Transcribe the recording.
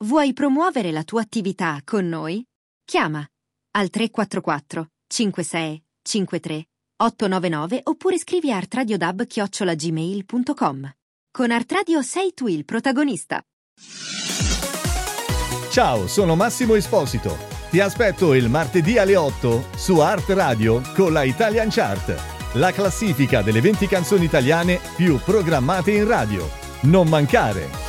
Vuoi promuovere la tua attività con noi? Chiama al 344 56 53 899 oppure scrivi a artradiodub@gmail.com. Con Art Radio sei tu il protagonista. Ciao, sono Massimo Esposito. Ti aspetto il martedì alle 8 su Art Radio con la Italian Chart, la classifica delle 20 canzoni italiane più programmate in radio. Non mancare!